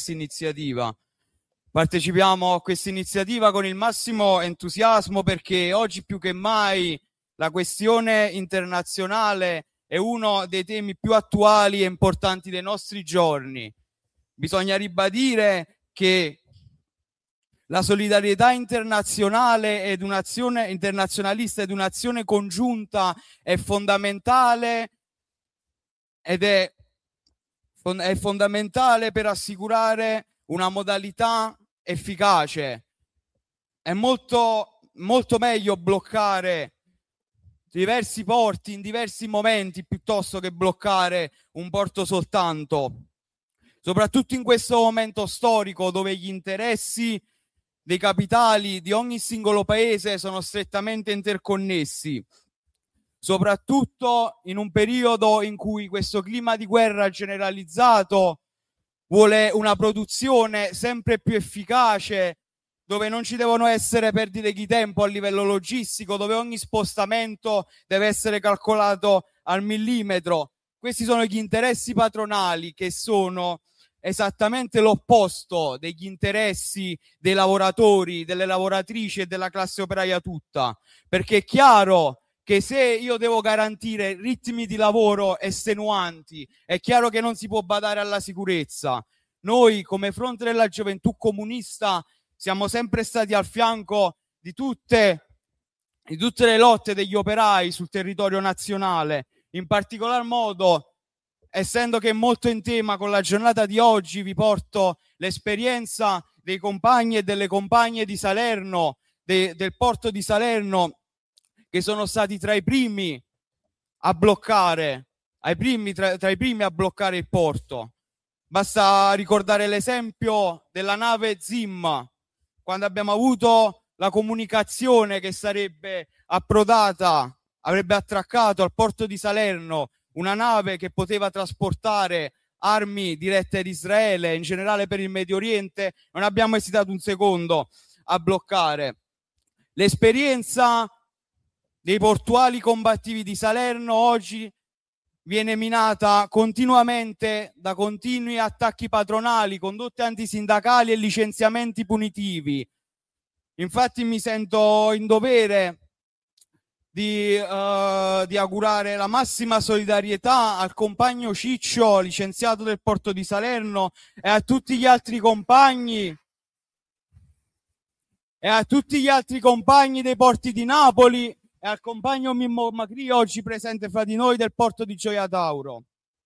questa iniziativa. Partecipiamo a questa iniziativa con il massimo entusiasmo perché oggi più che mai la questione internazionale è uno dei temi più attuali e importanti dei nostri giorni. Bisogna ribadire che la solidarietà internazionale ed un'azione internazionalista ed un'azione congiunta è fondamentale ed è fondamentale per assicurare una modalità efficace. È molto meglio bloccare diversi porti in diversi momenti piuttosto che bloccare un porto soltanto, soprattutto in questo momento storico dove gli interessi dei capitali di ogni singolo paese sono strettamente interconnessi, soprattutto in un periodo in cui questo clima di guerra generalizzato vuole una produzione sempre più efficace, dove non ci devono essere perdite di tempo a livello logistico, dove ogni spostamento deve essere calcolato al millimetro. Questi sono gli interessi patronali che sono esattamente l'opposto degli interessi dei lavoratori, delle lavoratrici e della classe operaia tutta, perché è chiaro che se io devo garantire ritmi di lavoro estenuanti, è chiaro che non si può badare alla sicurezza. Noi come Fronte della Gioventù Comunista siamo sempre stati al fianco di tutte le lotte degli operai sul territorio nazionale, in particolar modo, essendo che è molto in tema con la giornata di oggi, vi porto l'esperienza dei compagni e delle compagne di Salerno, del porto di Salerno, che sono stati tra i primi a bloccare, tra i primi a bloccare il porto. Basta ricordare l'esempio della nave Zim, quando abbiamo avuto la comunicazione che sarebbe approdata, avrebbe attraccato al porto di Salerno una nave che poteva trasportare armi dirette ad Israele, in generale per il Medio Oriente, non abbiamo esitato un secondo a bloccare. L'esperienza dei portuali combattivi di Salerno oggi viene minata continuamente da continui attacchi patronali, condotte antisindacali e licenziamenti punitivi. Infatti mi sento in dovere di augurare la massima solidarietà al compagno Ciccio, licenziato del porto di Salerno, e a tutti gli altri compagni dei porti di Napoli e al compagno Mimmo Macri, oggi presente fra di noi, del porto di Gioia Tauro.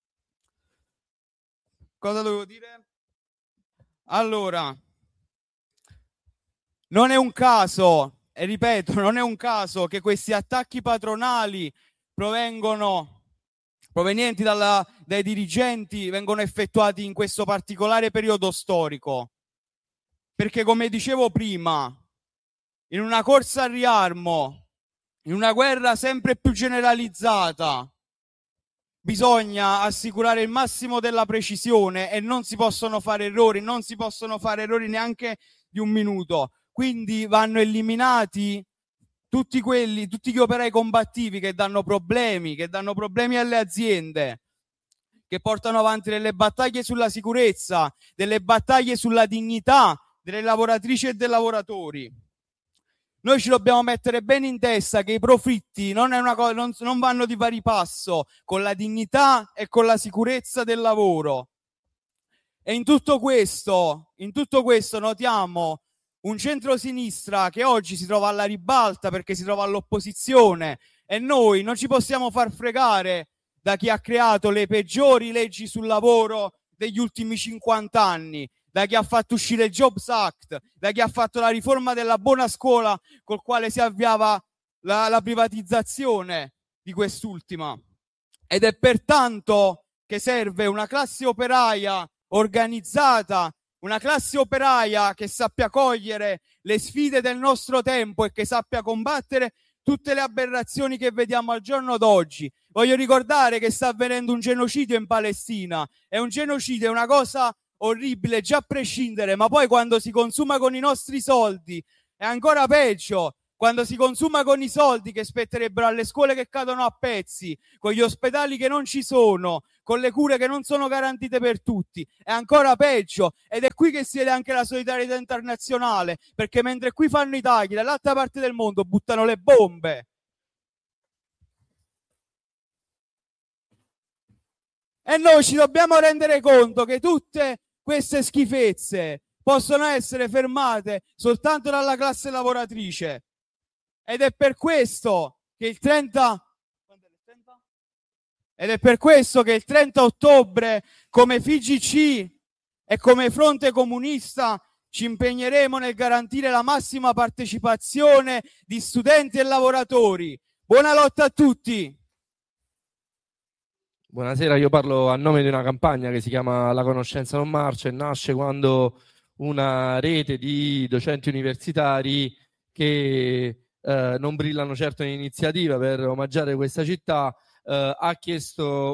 Cosa dovevo dire? Allora, non è un caso, e ripeto, non è un caso che questi attacchi patronali provenienti dai dirigenti vengono effettuati in questo particolare periodo storico. Perché, come dicevo prima, in una corsa al riarmo, in una guerra sempre più generalizzata, bisogna assicurare il massimo della precisione e non si possono fare errori, neanche di un minuto. Quindi vanno eliminati tutti gli operai combattivi che danno problemi alle aziende, che portano avanti delle battaglie sulla sicurezza, delle battaglie sulla dignità delle lavoratrici e dei lavoratori. Noi ci dobbiamo mettere bene in testa che i profitti non vanno di pari passo con la dignità e con la sicurezza del lavoro. E in tutto questo notiamo un centrosinistra che oggi si trova alla ribalta perché si trova all'opposizione, e noi non ci possiamo far fregare da chi ha creato le peggiori leggi sul lavoro degli ultimi 50 anni, da chi ha fatto uscire il Jobs Act, da chi ha fatto la riforma della buona scuola col quale si avviava la privatizzazione di quest'ultima. Ed è pertanto che serve una classe operaia organizzata, una classe operaia che sappia cogliere le sfide del nostro tempo e che sappia combattere tutte le aberrazioni che vediamo al giorno d'oggi. Voglio ricordare che sta avvenendo un genocidio in Palestina. È un genocidio, è una cosa orribile già a prescindere, ma poi quando si consuma con i nostri soldi è ancora peggio. Quando si consuma con i soldi che spetterebbero alle scuole che cadono a pezzi, con gli ospedali che non ci sono, con le cure che non sono garantite per tutti, è ancora peggio. Ed è qui che si vede anche la solidarietà internazionale, perché mentre qui fanno i tagli, dall'altra parte del mondo buttano le bombe. E noi ci dobbiamo rendere conto che tutte queste schifezze possono essere fermate soltanto dalla classe lavoratrice. Ed è per questo che il 30 ottobre, come FIGC e come Fronte Comunista, ci impegneremo nel garantire la massima partecipazione di studenti e lavoratori. Buona lotta a tutti! Buonasera, io parlo a nome di una campagna che si chiama La conoscenza non marcia e nasce quando una rete di docenti universitari che non brillano certo in iniziativa per omaggiare questa città ha chiesto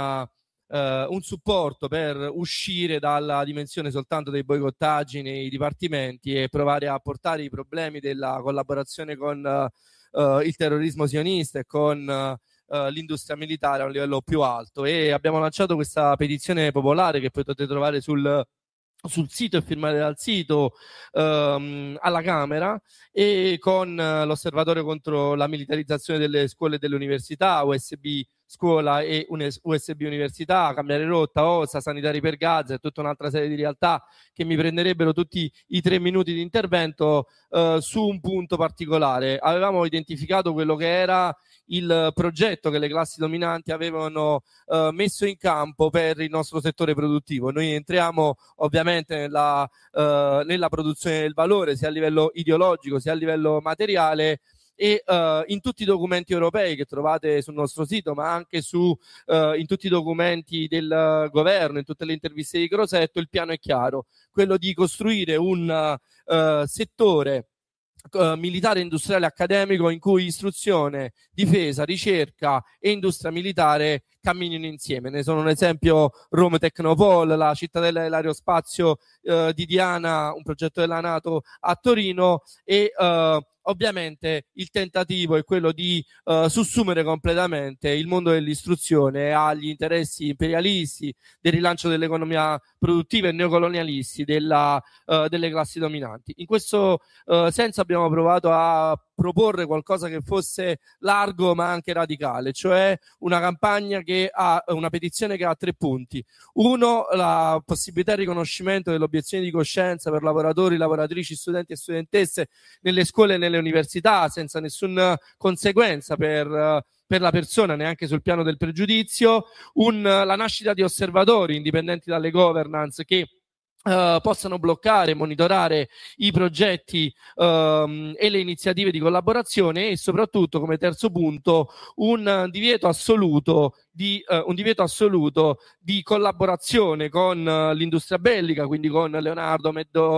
un supporto per uscire dalla dimensione soltanto dei boicottaggi nei dipartimenti e provare a portare i problemi della collaborazione con il terrorismo sionista e con l'industria militare a un livello più alto. E abbiamo lanciato questa petizione popolare che potete trovare sul sito e firmare dal sito alla Camera, e con l'Osservatorio contro la militarizzazione delle scuole e delle università, USB Scuola e USB Università, Cambiare Rotta, OSA, Sanitari per Gaza e tutta un'altra serie di realtà che mi prenderebbero tutti i 3 minuti di intervento su un punto particolare. Avevamo identificato quello che era il progetto che le classi dominanti avevano messo in campo per il nostro settore produttivo. Noi entriamo ovviamente nella produzione del valore, sia a livello ideologico sia a livello materiale, e in tutti i documenti europei che trovate sul nostro sito, ma anche in tutti i documenti del governo, in tutte le interviste di Crosetto, il piano è chiaro: quello di costruire un settore militare, industriale, accademico in cui istruzione, difesa, ricerca e industria militare camminino insieme. Ne sono un esempio Rome Technopole, la cittadella dell'aerospazio di Diana, un progetto della NATO a Torino, e ovviamente il tentativo è quello di sussumere completamente il mondo dell'istruzione agli interessi imperialisti, del rilancio dell'economia produttiva e neocolonialisti delle classi dominanti. In questo senso abbiamo provato a proporre qualcosa che fosse largo ma anche radicale, cioè una campagna che ha una petizione che ha 3 punti. 1, la possibilità di riconoscimento dell'obiezione di coscienza per lavoratori, lavoratrici, studenti e studentesse nelle scuole e nelle università, senza nessuna conseguenza per la persona, neanche sul piano del pregiudizio. La nascita di osservatori indipendenti dalle governance che possano bloccare, monitorare i progetti e le iniziative di collaborazione, e soprattutto, come terzo punto, un divieto assoluto di collaborazione con l'industria bellica, quindi con Leonardo,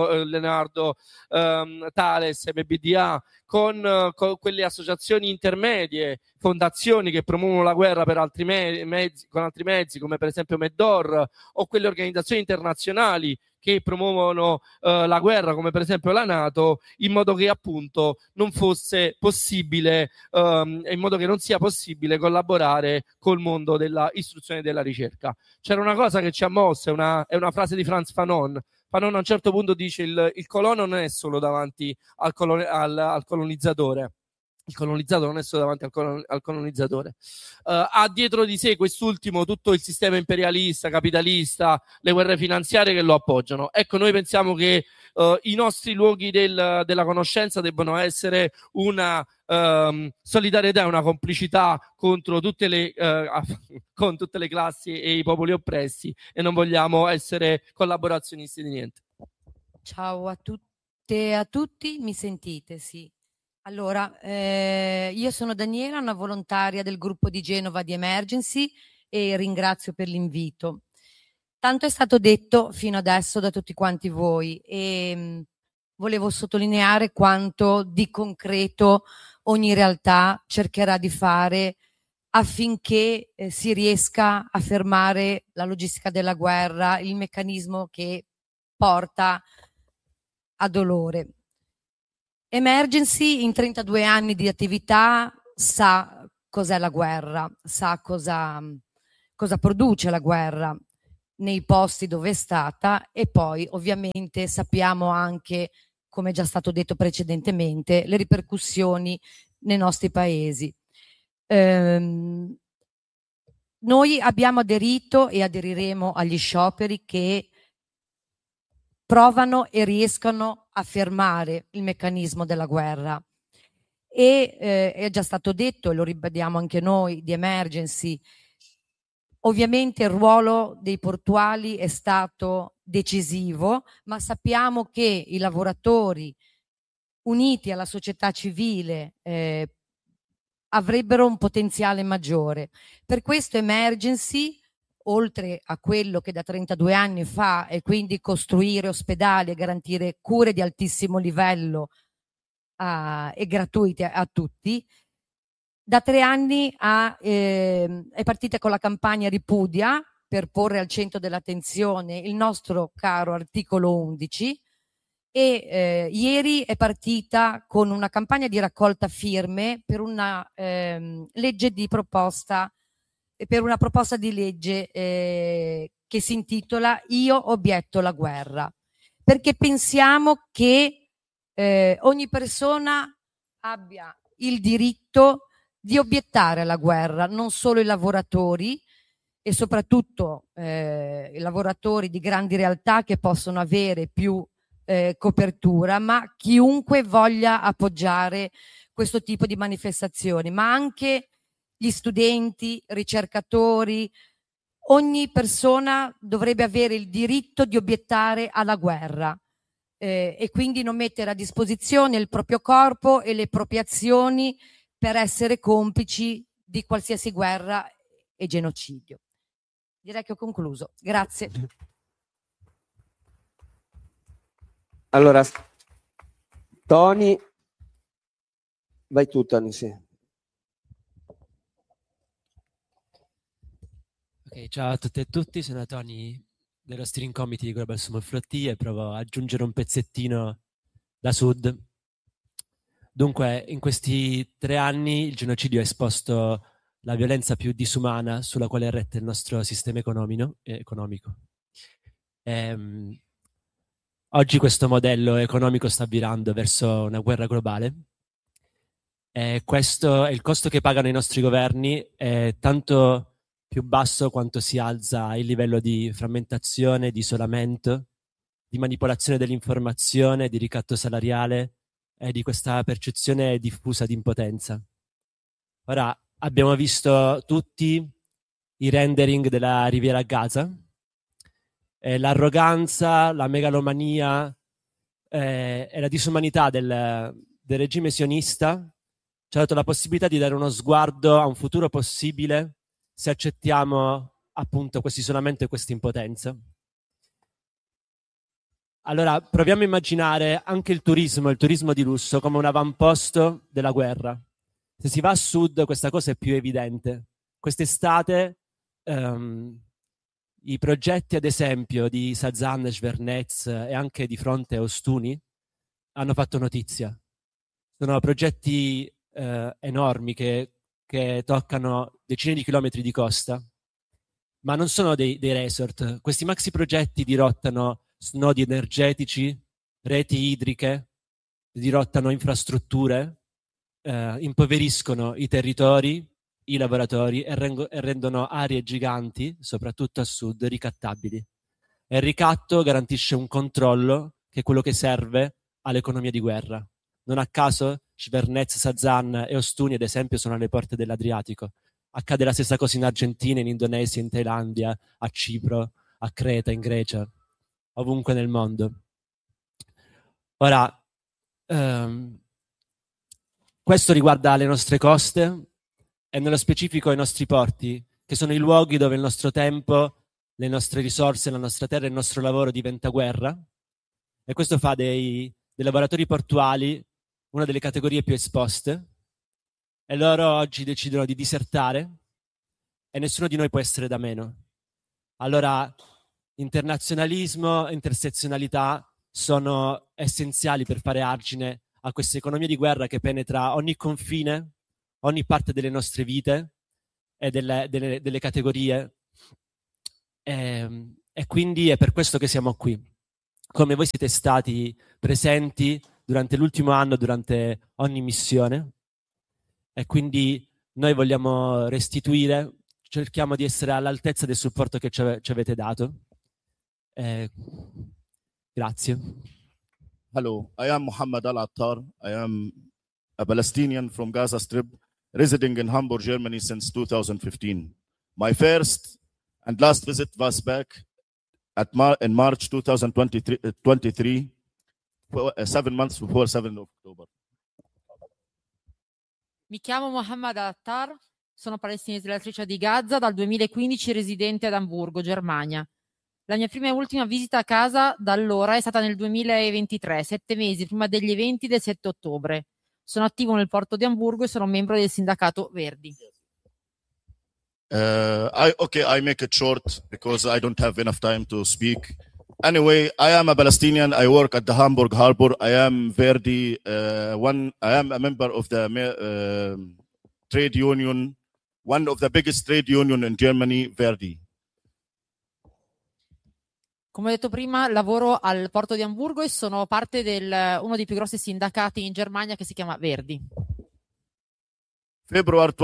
Thales, MBDA, con quelle associazioni intermedie, fondazioni che promuovono la guerra per altri mezzi, con altri mezzi, come per esempio Meddor, o quelle organizzazioni internazionali che promuovono la guerra, come per esempio la NATO, in modo che appunto non fosse possibile, in modo che non sia possibile collaborare col mondo della istruzione e della ricerca. C'era una cosa che ci ha mosso, è una frase di Frantz Fanon. Fanon a un certo punto dice: il colono non è solo davanti al colonizzatore. Il colonizzato non è solo davanti al colonizzatore, ha dietro di sé quest'ultimo tutto il sistema imperialista, capitalista, le guerre finanziarie che lo appoggiano. Ecco, noi pensiamo che i nostri luoghi della conoscenza debbano essere una solidarietà e una complicità contro tutte le classi e i popoli oppressi, e non vogliamo essere collaborazionisti di niente. Ciao a tutte e a tutti, mi sentite? Sì. Allora, io sono Daniela, una volontaria del gruppo di Genova di Emergency, e ringrazio per l'invito. Tanto è stato detto fino adesso da tutti quanti voi, e volevo sottolineare quanto di concreto ogni realtà cercherà di fare affinché si riesca a fermare la logistica della guerra, il meccanismo che porta a dolore. Emergency in 32 anni di attività sa cos'è la guerra, sa cosa cosa produce la guerra nei posti dove è stata, e poi ovviamente sappiamo anche, come è già stato detto precedentemente, le ripercussioni nei nostri paesi. Noi abbiamo aderito e aderiremo agli scioperi che provano e riescono a fermare il meccanismo della guerra. E è già stato detto, e lo ribadiamo anche noi di Emergency, ovviamente il ruolo dei portuali è stato decisivo, ma sappiamo che i lavoratori uniti alla società civile avrebbero un potenziale maggiore. Per questo Emergency, oltre a quello che da 32 anni fa, e quindi costruire ospedali e garantire cure di altissimo livello e gratuite a tutti, da 3 anni è partita con la campagna Ripudia per porre al centro dell'attenzione il nostro caro articolo 11, e ieri è partita con una campagna di raccolta firme per una legge di proposta, per una proposta di legge che si intitola Io obietto la guerra, perché pensiamo che ogni persona abbia il diritto di obiettare alla guerra, non solo i lavoratori, e soprattutto i lavoratori di grandi realtà che possono avere più copertura, ma chiunque voglia appoggiare questo tipo di manifestazioni, ma anche gli studenti, ricercatori. Ogni persona dovrebbe avere il diritto di obiettare alla guerra e quindi non mettere a disposizione il proprio corpo e le proprie azioni per essere complici di qualsiasi guerra e genocidio. Direi che ho concluso. Grazie. Allora, Tony, vai tu, Tony, sì. Ok, ciao a tutte e tutti, sono Tony dello Steering Committee di Global Small Flottille e provo ad aggiungere un pezzettino da sud. Dunque, in questi 3 anni il genocidio ha esposto la violenza più disumana sulla quale è retto il nostro sistema economico. Oggi questo modello economico sta virando verso una guerra globale. Questo è il costo che pagano i nostri governi, è tanto più basso quanto si alza il livello di frammentazione, di isolamento, di manipolazione dell'informazione, di ricatto salariale e di questa percezione diffusa di impotenza. Ora, abbiamo visto tutti i rendering della Riviera a Gaza, l'arroganza, la megalomania e la disumanità del regime sionista ci ha dato la possibilità di dare uno sguardo a un futuro possibile se accettiamo appunto questo isolamento e questa impotenza. Allora, proviamo a immaginare anche il turismo di lusso come un avamposto della guerra. Se si va a sud questa cosa è più evidente. Quest'estate i progetti, ad esempio, di Sazan, Svernetz e anche di fronte a Ostuni hanno fatto notizia. Sono progetti enormi che toccano decine di chilometri di costa, ma non sono dei resort. Questi maxi progetti dirottano snodi energetici, reti idriche, dirottano infrastrutture, impoveriscono i territori, i lavoratori e rendono aree giganti, soprattutto a sud, ricattabili. E il ricatto garantisce un controllo che è quello che serve all'economia di guerra. Non a caso Svernetz, Sazan e Ostuni, ad esempio, sono alle porte dell'Adriatico. Accade la stessa cosa in Argentina, in Indonesia, in Thailandia, a Cipro, a Creta, in Grecia, ovunque nel mondo. Ora, questo riguarda le nostre coste e nello specifico i nostri porti, che sono i luoghi dove il nostro tempo, le nostre risorse, la nostra terra e il nostro lavoro diventa guerra, e questo fa dei lavoratori portuali una delle categorie più esposte, e loro oggi decidono di disertare e nessuno di noi può essere da meno. Allora, internazionalismo e intersezionalità sono essenziali per fare argine a questa economia di guerra che penetra ogni confine, ogni parte delle nostre vite e delle categorie E quindi è per questo che siamo qui. Come voi siete stati presenti durante l'ultimo anno, durante ogni missione, e quindi noi vogliamo restituire, cerchiamo di essere all'altezza del supporto che ci avete dato. Grazie. Hello, I am Muhammad Al-Attar. I am a Palestinian from Gaza Strip, residing in Hamburg, Germany since 2015. My first and last visit was back in March 2023, 7 months before 7 October. Mi chiamo Muhammad Al-Attar, sono palestinese della Striscia di Gaza, dal 2015 residente ad Amburgo, Germania. La mia prima e ultima visita a casa da allora è stata nel 2023, 7 mesi prima degli eventi del 7 ottobre. Sono attivo nel porto di Amburgo e sono membro del sindacato Verdi. I make it short because I don't have enough time to speak. Anyway, I am a Palestinian. I work at the Hamburg Harbor. I am Verdi. I am a member of the trade union, one of the biggest trade union in Germany, Verdi. Come ho detto prima, lavoro al porto di Amburgo e sono parte di uno dei più grossi sindacati in Germania che si chiama Verdi. February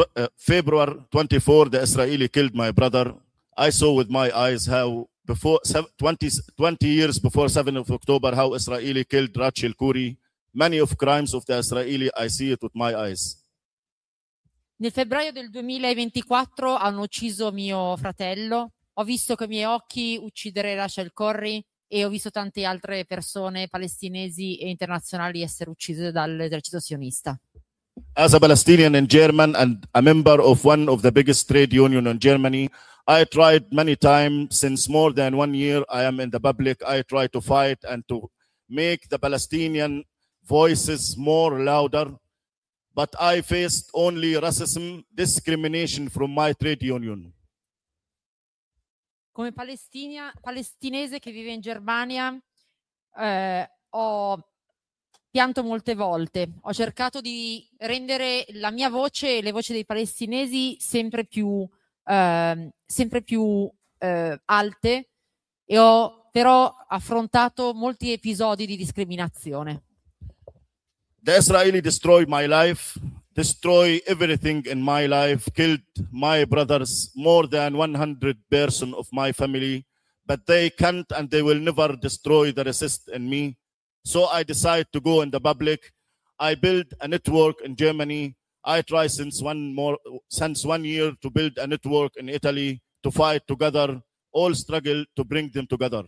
24, the Israeli killed my brother. I saw with my eyes how before 20 years before 7 of October, how Israeli killed Rachel Khoury. Many of crimes of the Israeli, I see it with my eyes. Nel febbraio del 2024 hanno ucciso mio fratello. Ho visto con i miei occhi uccidere Rachel Khoury e ho visto tante altre persone palestinesi e internazionali essere uccise dall'esercito sionista. As a Palestinian in Germany and a member of one of the biggest trade union in Germany, I tried many times since more than 1 year I am in the public. I try to fight and to make the Palestinian voices more louder, but I faced only racism, discrimination from my trade union. Come palestinese che vive in Germania, ho pianto molte volte. Ho cercato di rendere la mia voce e le voci dei palestinesi sempre più alte, e ho però affrontato molti episodi di discriminazione. The Israeli destroyed my life, destroy everything in my life, killed my brothers, more than 100 persons of my family, but they can't and they will never destroy the racist in me. So I decide to go in the public. I build a network in Germany. I try since 1 year to build a network in Italy to fight together, all struggle to bring them together.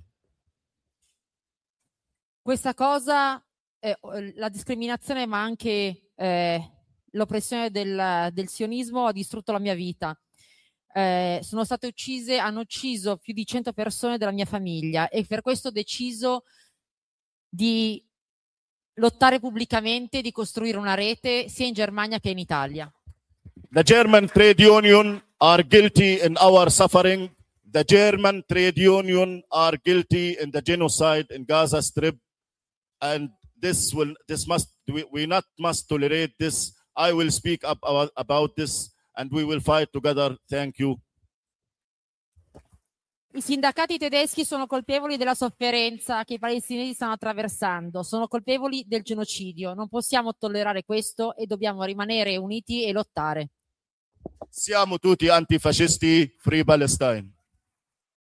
Questa cosa, la discriminazione ma anche l'oppressione del sionismo ha distrutto la mia vita. Sono state hanno ucciso più di 100 persone della mia famiglia e per questo ho deciso di lottare pubblicamente, di costruire una rete sia in Germania che in Italia. The German trade union are guilty in our suffering. The German trade union are guilty in the genocide in Gaza Strip, and we must tolerate this. I will speak up about this, and we will fight together. Thank you. I sindacati tedeschi sono colpevoli della sofferenza che i palestinesi stanno attraversando, sono colpevoli del genocidio. Non possiamo tollerare questo e dobbiamo rimanere uniti e lottare. Siamo tutti antifascisti, Free Palestine.